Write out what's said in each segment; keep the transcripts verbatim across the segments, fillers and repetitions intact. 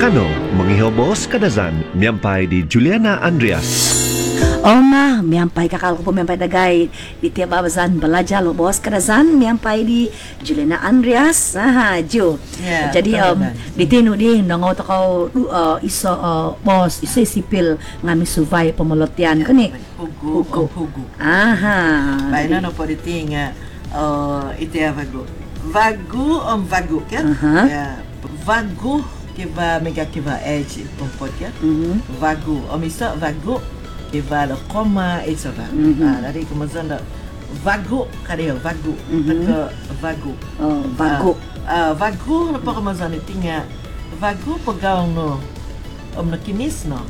Kano, mangihobos kadazan, miyampay di Juliana Andreas. Oh ma, miyampay kakal ko po miyampay dagay di tiap babazan belajar lo bos kadazan miyampay di Juliana Andreas. Ah, Jo. Yeah, Jadi um, betul, di tinu di nangaw to kau uh, iso uh, bos iso sipil ngami survive pemolotian kani. Hugo, Hugo. Hugo. Aha. Baik, no po diting uh, itu ya vagu. Vagu om vagu kan? Aha. Ya. Vagu kiva mega kiva edge pompot ya. Mhm. Vagu om iso vagu kiva lo koma itu va. Mhm. Ah, dari kemudian dah vagu kaya vagu. Mhm. Ke vagu. Oh, bagu. Ah, vagu apa kemudian ditingnya vagu pegang no om nak kinis no.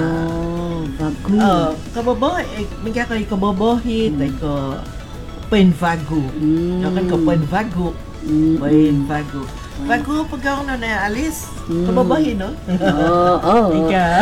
Oh, bagu. Uh, kabobo, eh, mungkin ako ikabobohit, hmm. ko pen vagu. Hmm. Yung kan ko pen vagu. Hmm. Pen vagu. Vagu pagkaw na na alis, Hmm. kabobohin, no? Oh, oh. Ika.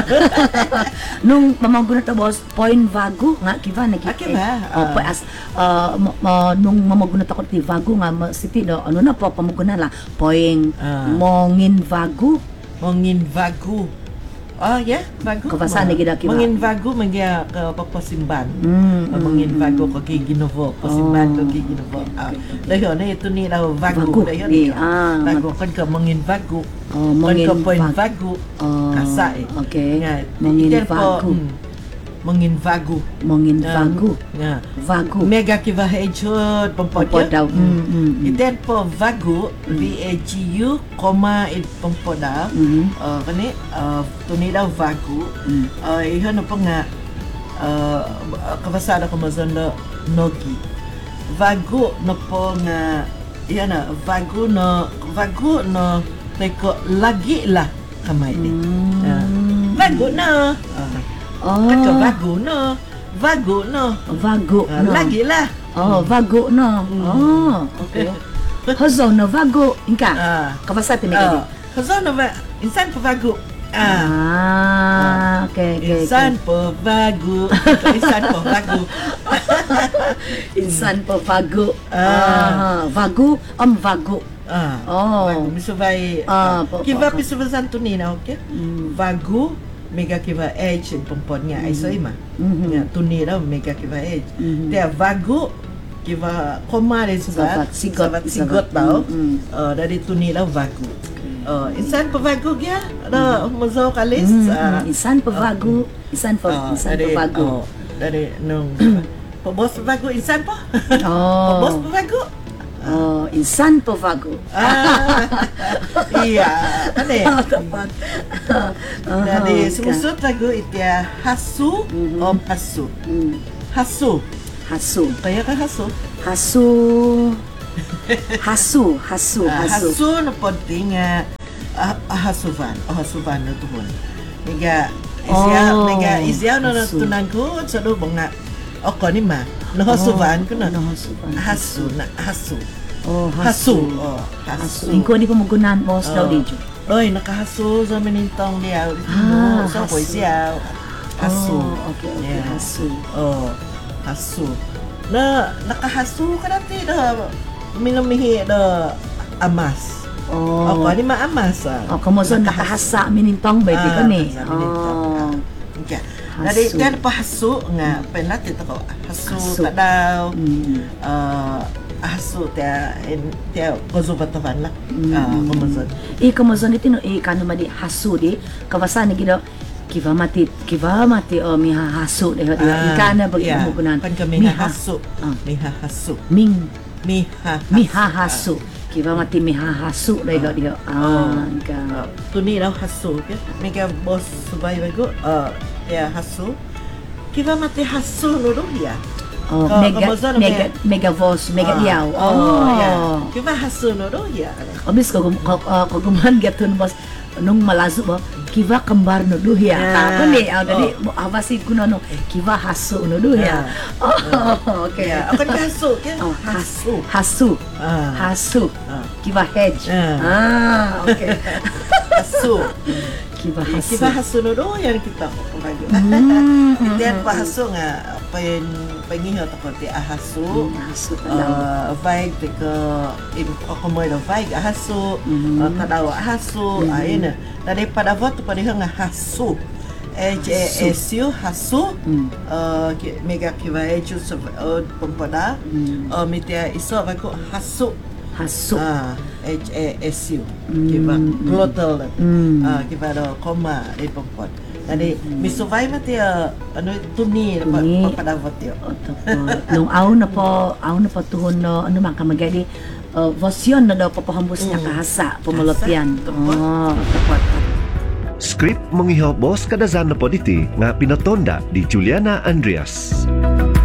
Nung mamaguna ta boss point vagu nga kiva na Aki ba? Oh, pa as uh, ma, ma, nung mamaguna ta ko ti vagu nga ma- siti do ano na po pamaguna la point Ah. mongin vagu. Mongin vagu. Oh, ya, yeah, vagu. Kabasa na gid aki ba? Mongin vagu, mangya ka papasimban. Mm, Uh, mongin vagu ko kay Ginovo, pasimban ko kay Ginovo. Ah, dayon na ito ni na vagu. Vagu, Dayon di, na. ah. Vagu kan ka mongin vagu. Oh, Kan mongin ka point vagu. vagu. Oh, Kasa eh. okay. Nga, Mongin iten po, vagu. mm, mongin vagu. Mongin Nga, vagu. Nga. Vagu. Mega kiva hejod Pompod pompod daw. Mm, mm, mm. Iten po vagu, V A G U, koma it pompod daw. Mhm. Uh, kani, uh, tuni daw vagu. Mm. Uh, ihan na po nga, uh, kabasada ko mazon na nogi. Vagu na po nga, yan na, vagu na, vagu na, teko, lagi lah kamay ni. Mm. Ah. Vagu na. Uh, Oh, Kan ka vagu na. Vagu na. vagu Ah, no. lagi lah. Oh, vagu no. Oh, okay. Hazo na vagu inka. Ah. Kabasa tinigadi. Ah, Hazon na va, insan pa vagu. Ah. Ah, okay, okay. Insan pa vagu. Insan pa vagu. Insan po vagu. Ah. Ah, vagu om vagu. Ah. Oh. Vagu misubay. Ah, po- Kiva po- pisubasan to nina, okay? Mm. Vagu mega kiva edge pompon niya ay so ima. Mhm. Nga tunira mega kiva edge. Mhm. Dia vagu kiva koma rin Sabat sa sigot. sabat sigot daw. Mm, Uh, dari tunira vagu. Uh, insan pa vagu gya. Ada mazaw kalis. Mm, ah, mm. Insan po vagu. Insan po, ah, insan po dari, vagu. oh, dari nung pabos pa vagu insan pa. Pabos Oh. pa vagu. Oh, insan po vagu. Ah, iya. Ano eh? Tepat. Dari sumusot vagu itya hasu o hasu. Mm. Hasu. Hasu. Kaya ka hasu. Hasu. Hasu, hasu, Ah, hasu. hasu na podting uh, ahasuvan. Ahasuvan na tuhon. Mega isya, Oh, mega isya na hasu. natunan ko sa lubong na ako ni ma. Nahasuvan ko na. Nahasuvan. Hasu na hasu. Oh, Hasu. hasu. Oh, Hasu. hasu. Ingko di pamagunan mo sa daw Oh. dito. Oy, nakahasu sa minintong liyaw. Ah, No, sa hasu. ko siya. Hasu. Oh, okay, okay, Yeah. hasu. Oh, hasu. Na nakahasu ka dati na minumihi na amas. Oh. Ako ni maamas ah. Oh, kamu so nakahasa minintong ba di Ah, ka ni? nakahasa minintong. Oh. Okay. Hasu. Dari kan pa hasu nga penat ito ko. Hasu Hasu. ta daw. Mm. Ah, hasu ta in ta gozo batavan la. Mm. Ah, kumazon. I kamu so ni tino i kanu madi hasu di kawasan ni gido kiva mati kiva mati o mi hasu de di ikana bagi yeah. pamagunan. Kan kami Mi hasu. Ah. Mi hasu. Ming Mi ha mi hahasu. Kiva mati mi hahasu de Ah. dia. Oh. Ah, ka. Uh, tuni daw hasu ke mega boss subay bago uh, ya hasu kiba mati hasu no do ya Oh, Ka- mega kamusta na mega may- mega voice, mega Ah, diaw. oh ya Oh. kiba hasu no do ya Abis ko kaguman gatun bos nung malazo ba kiva kembar no duhya. Ah. Ta ko ni ah dali awasi ko no kiva hasu no duhya. Oh, okay. ya akan hasu ke Oh, hasu Hasu. ah Hasu. Ah. Kiva hedge. Ah. Ah, okay. hasu Kiva hasu. kiba hasu no do ya kita ko bago Hmm, Then pa hasu nga pen pengiho tako ti ahasu. Ahasu tadaw. Uh, vai te ke in kokomoy do vai ahasu. Mhm. Uh, tadaw ahasu. Mhm. Aina. Tadi pada voto pada hang ahasu. H A S U hasu. Mm. Uh, ki- mega ki vai ju sa pempada. Mm. Uh, mitia iso vai ko hasu. Hasu. Ah, H A S U. Mm. Kiba glottal. Mm. Ah, kiba do koma di pempot. Jadi miso vai mati ano tuni Tuni. pa pada voto. Oto po. Nung aw na po, aw na po tuhon no, ano man ka magadi, uh, vosyon na daw po pahambos niya Mm. kahasa, pumulotyan. Kahasa, tupot. Oh, tupot. Script mengiho Boss Kadazan na po diti nga pinatonda di Juliana Andreas.